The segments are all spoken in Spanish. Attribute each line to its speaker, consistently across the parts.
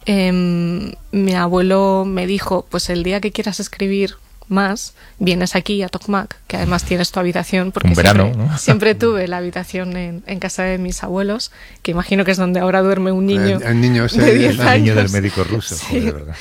Speaker 1: Mi abuelo me dijo, pues el día que quieras escribir más, vienes aquí a Tocmac, que además tienes tu habitación, porque
Speaker 2: un verano, ¿no?
Speaker 1: Siempre tuve la habitación en casa de mis abuelos, que imagino que es donde ahora duerme un niño,
Speaker 3: el niño ese
Speaker 1: de 10 años.
Speaker 2: El niño del médico ruso,
Speaker 1: Sí.
Speaker 2: joder, ¿verdad?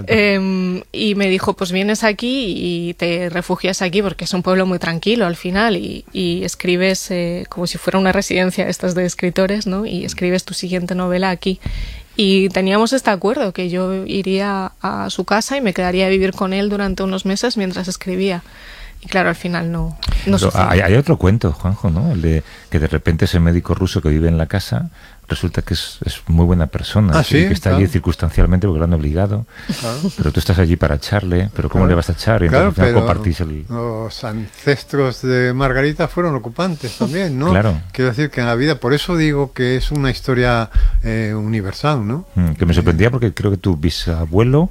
Speaker 1: Y me dijo, pues vienes aquí y te refugias aquí, porque es un pueblo muy tranquilo al final, y escribes como si fuera una residencia estas de escritores, ¿no? Y escribes tu siguiente novela aquí. Y teníamos este acuerdo, que yo iría a su casa y me quedaría a vivir con él durante unos meses mientras escribía. Y claro, al final no sucedió.
Speaker 2: Hay otro cuento, Juanjo, ¿no? El de que de repente ese médico ruso que vive en la casa resulta que es muy buena persona,
Speaker 3: ¿sí?
Speaker 2: Que está allí circunstancialmente porque lo han obligado, pero tú estás allí para echarle, pero ¿cómo le vas a echar? Y entonces al final compartís
Speaker 3: los ancestros de Margarita fueron ocupantes también, ¿no?
Speaker 2: Claro.
Speaker 3: Quiero decir que en la vida, por eso digo que es una historia universal, ¿no?
Speaker 2: Que me sorprendía porque creo que tu bisabuelo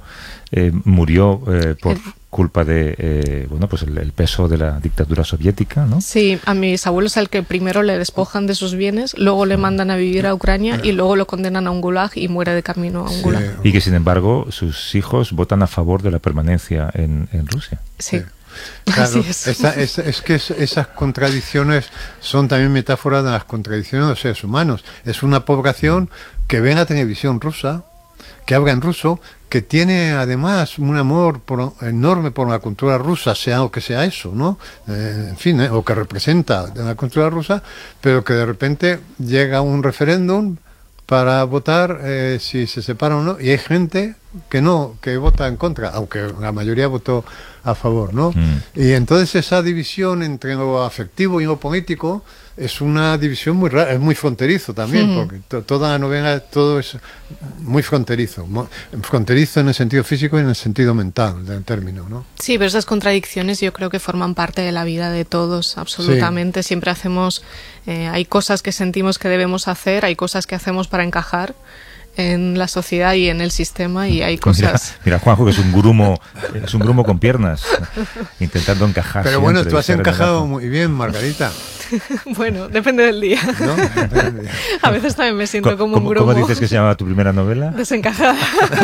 Speaker 2: murió por culpa de pues el peso de la dictadura soviética, ¿no?
Speaker 1: Sí, a mi bisabuelo es el que primero le despojan de sus bienes, luego le mandan a vivir a Ucrania y luego lo condenan a un gulag y muere de camino a un gulag.
Speaker 2: Y que sin embargo sus hijos votan a favor de la permanencia en Rusia.
Speaker 1: Sí.
Speaker 3: Claro,
Speaker 1: así es.
Speaker 3: es que esas contradicciones son también metáforas de las contradicciones de los seres humanos. Es una población que ve la televisión rusa, que habla en ruso, que tiene además un amor enorme por la cultura rusa, sea lo que sea eso, ¿no? En fin, o que representa la cultura rusa, pero que de repente llega un referéndum para votar si se separa o no, y hay gente que no, que vota en contra, aunque la mayoría votó a favor, ¿no? Y entonces esa división entre lo afectivo y lo político es una división muy rara, es muy fronterizo también, porque toda la novela, todo es muy fronterizo en el sentido físico y en el sentido mental del término, ¿no?
Speaker 1: Sí, pero esas contradicciones yo creo que forman parte de la vida de todos, absolutamente. Sí. Siempre hacemos, hay cosas que sentimos que debemos hacer, hay cosas que hacemos para encajar en la sociedad y en el sistema, y hay cosas...
Speaker 2: Mira Juanjo, que es un grumo con piernas, intentando encajar.
Speaker 3: Pero bueno, tú has encajado muy bien, Margarita.
Speaker 1: Bueno, depende del día.
Speaker 3: ¿No? Depende del día.
Speaker 1: A veces también me siento como un grumo.
Speaker 2: ¿Cómo dices que se llama tu primera novela?
Speaker 1: Desencajada.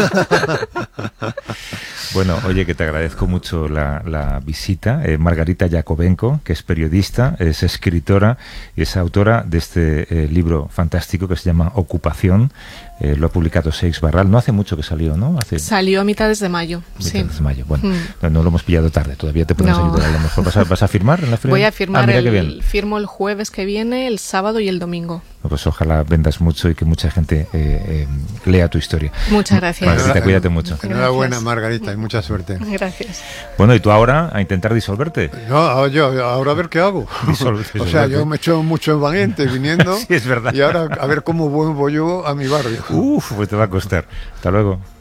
Speaker 2: Bueno, oye, que te agradezco mucho la visita. Margarita Yakovenko, que es periodista, es escritora y es autora de este libro fantástico que se llama Ocupación. Lo ha publicado Seix Barral. No hace mucho que salió, ¿no?
Speaker 1: Salió a mitades de mayo.
Speaker 2: Mitades de mayo. Bueno, no lo hemos pillado tarde. Todavía te podemos ayudar. A lo mejor vas a firmar en la feria.
Speaker 1: Voy a firmar firmo el jueves que viene, el sábado y el domingo.
Speaker 2: Pues ojalá vendas mucho y que mucha gente lea tu historia.
Speaker 1: Muchas gracias.
Speaker 2: Margarita, cuídate mucho.
Speaker 3: Enhorabuena, Margarita, y mucha suerte.
Speaker 1: Gracias.
Speaker 2: Bueno, ¿y tú ahora a intentar disolverte?
Speaker 3: No, yo ahora a ver qué hago. O sea, yo me he hecho mucho valiente viniendo.
Speaker 2: Sí, es verdad.
Speaker 3: Y ahora a ver cómo vuelvo yo a mi barrio.
Speaker 2: Pues te va a costar. Hasta luego.